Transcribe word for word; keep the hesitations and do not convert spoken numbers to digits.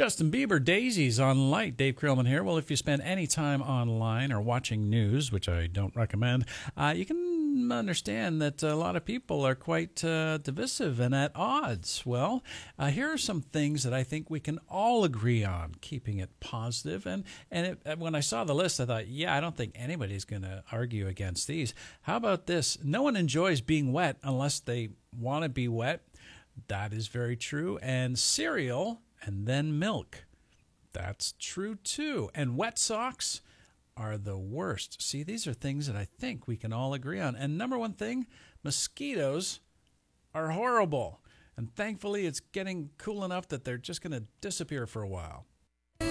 Justin Bieber, Daisies on Light. Dave Krillman here. Well, if you spend any time online or watching news, which I don't recommend, uh, you can understand that a lot of people are quite uh, divisive and at odds. Well, uh, here are some things that I think we can all agree on, keeping it positive. And, and it, when I saw the list, I thought, yeah, I don't think anybody's going to argue against these. How about this? No one enjoys being wet unless they want to be wet. That is very true. And cereal and then milk. That's true too. And wet socks are the worst. See, these are things that I think we can all agree on. And number one thing, mosquitoes are horrible. And thankfully, it's getting cool enough that they're just going to disappear for a while.